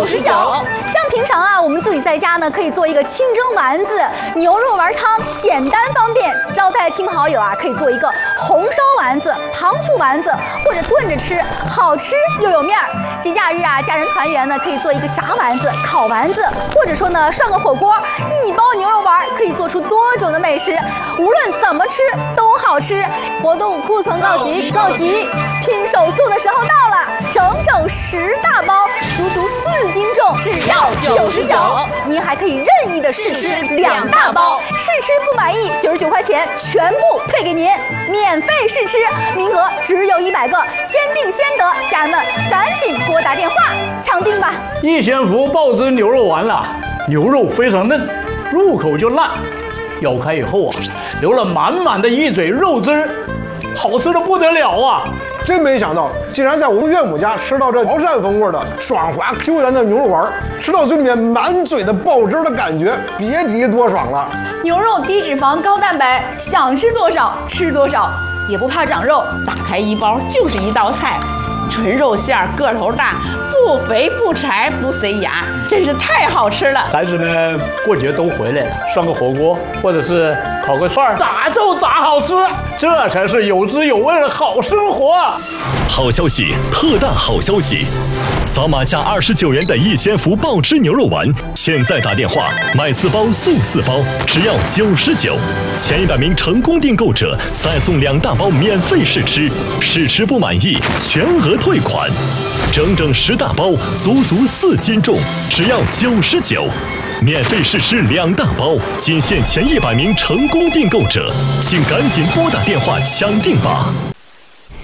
99。像平常啊，我们自己在家呢，可以做一个清蒸丸子、牛肉丸汤，简单方便。招待亲朋好友啊，可以做一个红烧丸子、糖醋丸子，或者炖着吃，好吃又有面儿。节假日啊，家人团圆呢，可以做一个炸丸子、烤丸子，或者说呢，涮个火锅，一包牛肉丸可以做出多种的美食，无论怎么吃都好吃。活动库存告急，拼手速的时候到了，整整10大包，足足4斤重，只要99。您还可以任意的试吃2大包，试吃不满意99块钱全部退给您，免费试吃，名额只有100个，先订先得，家人们赶紧给我打电话抢订吧。 逸仙福爆汁牛肉丸了，牛肉非常嫩，入口就烂，咬开以后啊，流了满满的一嘴肉汁儿，好吃的不得了啊！ 真没想到，竟然在我们岳母家吃到这潮汕风味的爽滑 Q 弹的牛肉丸，吃到嘴里面满嘴的爆汁的感觉，别提多爽了。 牛肉低脂肪高蛋白，想吃多少吃多少，也不怕长肉，打开一包就是一道菜，纯肉馅儿，个头大，不肥不柴不塞牙，真是太好吃了。 孩子们过节都回来了，涮个火锅或者是烤个串儿，咋就咋好吃，这才是有滋有味的好生活。 好消息，特大好消息！扫码价29元的逸仙福爆汁牛肉丸，现在打电话买4包送4包，只要99。前100名成功订购者再送2大包免费试吃，试吃不满意全额退款。整整10大包，足4斤重，只要99。免费试吃2大包，仅限前100名成功订购者，请赶紧拨打电话抢订吧。